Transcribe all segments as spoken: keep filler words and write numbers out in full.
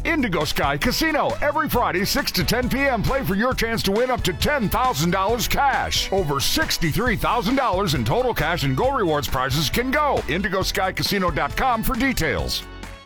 Indigo Sky Casino. Every Friday, six to ten p.m. Play for your chance to win up to ten thousand dollars cash. Over sixty-three thousand dollars in total cash and Go Rewards prizes can go. indigo sky casino dot com for details.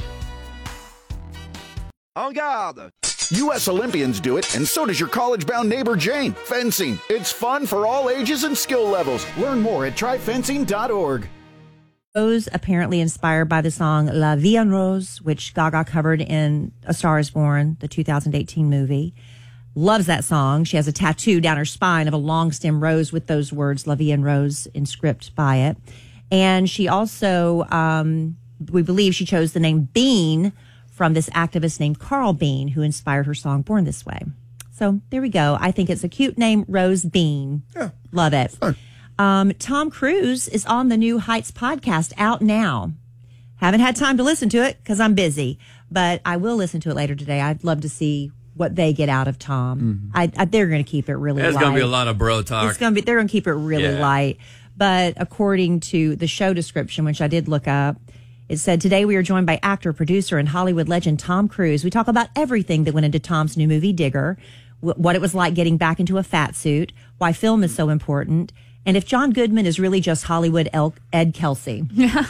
En garde! U S Olympians do it, and so does your college-bound neighbor Jane. Fencing. It's fun for all ages and skill levels. Learn more at try fencing dot org. Rose, apparently inspired by the song La Vie en Rose, which Gaga covered in A Star is Born, the two thousand eighteen movie. Loves that song. She has a tattoo down her spine of a long stem rose with those words, La Vie en Rose, in script by it. And she also, um, we believe she chose the name Bean from this activist named Carl Bean, who inspired her song Born This Way. So there we go. I think it's a cute name, Rose Bean. Yeah. Love it. Fun. Um, Tom Cruise is on the New Heights podcast out now. Haven't had time to listen to it because I'm busy, but I will listen to it later today. I'd love to see what they get out of Tom. Mm-hmm. I, I, they're going to keep it really There's light. going to be a lot of bro talk. It's going to be. They're going to keep it really Yeah. light. But according to the show description, which I did look up, it said, today we are joined by actor, producer, and Hollywood legend Tom Cruise. We talk about everything that went into Tom's new movie, Digger, w- what it was like getting back into a fat suit, why film is so important, and if John Goodman is really just Hollywood El- Ed Kelsey.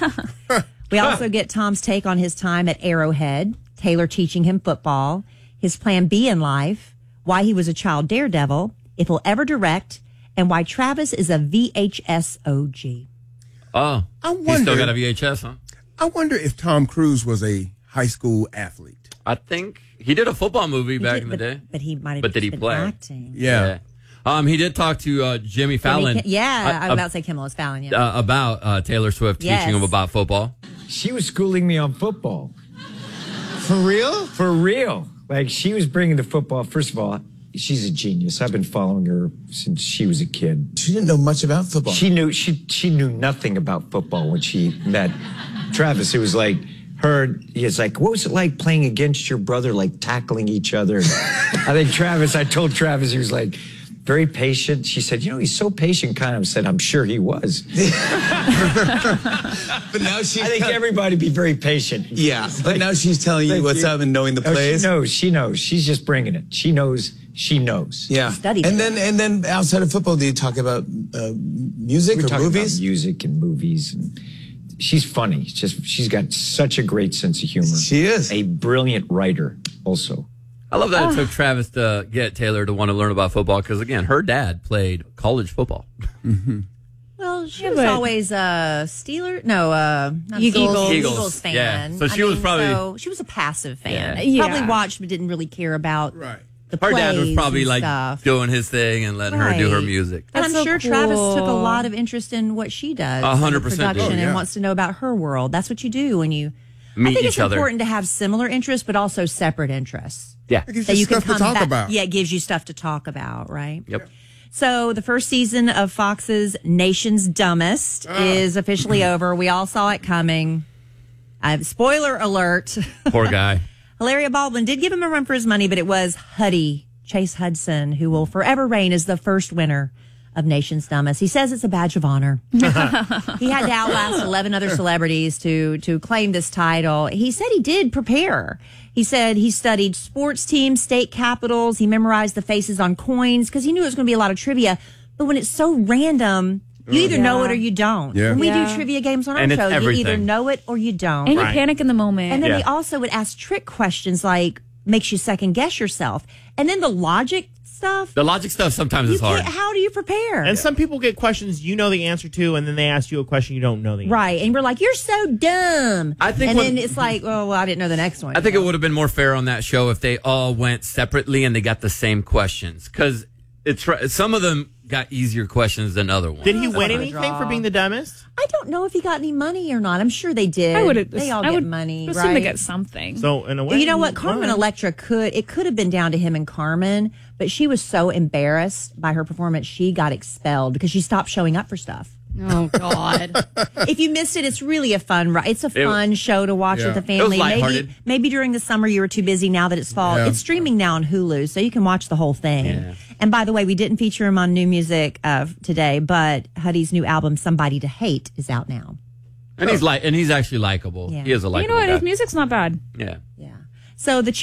We also get Tom's take on his time at Arrowhead, Taylor teaching him football, his plan B in life, why he was a child daredevil, if he'll ever direct, and why Travis is a V H S O G. Oh, I he's wonder- still got a V H S, huh? I wonder if Tom Cruise was a high school athlete. I think he did a football movie He back did, in the but, day. But he might have But did just he been play? acting. Yeah. Um, he did talk to uh, Jimmy Fallon. Jimmy Ki- yeah, uh, I'm about to say Kimmel is Fallon, yeah. uh, about uh, Taylor Swift Yes. teaching him about football. She was schooling me on football. For real? For real. Like, she was bringing the football. First of all, she's a genius. I've been following her since she was a kid. She didn't know much about football. She knew she she knew nothing about football when she met Travis. It was like her. It's like, what was it like playing against your brother, like tackling each other? I think Travis. I told Travis he was like very patient. She said, you know, he's so patient. Kind of said, I'm sure he was. But now she's I think everybody be very patient. Yeah, but now she's telling you Thank what's you. up and knowing the Oh, plays. she knows. She knows. She's just bringing it. She knows. She knows. Yeah, Studied and it. then and then outside of football, do you talk about uh, music We or talk movies? about music and movies, and she's funny. It's just she's got such a great sense of humor. She is. A brilliant writer, also. I love that it took Travis to get Taylor to want to learn about football because, again, her dad played college football. Well, she Yeah, was but- always a Steeler. No, uh, not Eagles. Eagles. Eagles. Eagles fan. Yeah. So she I was mean, probably- so she was a passive fan. Yeah. Probably Yeah. watched but didn't really care about Right. the Her plays dad was probably and like stuff. doing his thing and letting her do her Right. music. And That's I'm so sure Travis took a cool. lot of interest in what she does, A hundred in the percent. production, Oh, yeah. and wants to know about her world. That's what you do when you Meet I think each it's other. important to have similar interests, but also separate interests. Yeah. It gives That you you can stuff to come talk back. about. Yeah, it gives you stuff to talk about, right? Yep. So the first season of Fox's Nation's Dumbest is officially over. We all saw it coming. Uh, spoiler alert. Poor guy. Hilaria Baldwin did give him a run for his money, but it was Huddy, Chase Hudson, who will forever reign as the first winner of Nation's Dumbest. He says it's a badge of honor. He had to outlast eleven other celebrities to to claim this title. He said he did prepare. He said he studied sports teams, state capitals. He memorized the faces on coins because he knew it was going to be a lot of trivia. But when it's so random, you either know it or you don't. Yeah. When we Yeah. do trivia games on our And it's show, you either everything. know it or you don't. And you panic in the moment. And then Yeah. he also would ask trick questions like makes you second guess yourself. And then the logic stuff. The logic stuff sometimes You is hard. can't, how do you prepare? And some people get questions you know the answer to, and then they ask you a question you don't know the answer. Right. And we're like, you're so dumb. I think And when- then it's like, oh, well, I didn't know the next one. I think it would have been more fair on that show if they all went separately and they got the same questions. Because it's some of them got easier questions than other ones. Did he That's win not a anything draw. for being the dumbest? I don't know if he got any money or not. I'm sure they did. I would. They all I get would money, assume right? they get something. So in a way, You know what? he Carmen won. Electra could, it could have been down to him and Carmen, but she was so embarrassed by her performance, she got expelled because she stopped showing up for stuff. Oh God. If you missed it, it's really a fun, ri- it's a It- fun show to watch Yeah. with the It was family. lighthearted. Maybe, maybe during the summer you were too busy. Now that it's fall, Yeah. it's streaming now on Hulu, so you can watch the whole thing. Yeah. And by the way, we didn't feature him on new music uh, today, but Huddy's new album, "Somebody to Hate," is out now. And he's like, and he's actually likable. Yeah. He is a You likable know what? guy. His music's not bad. Yeah. Yeah. So the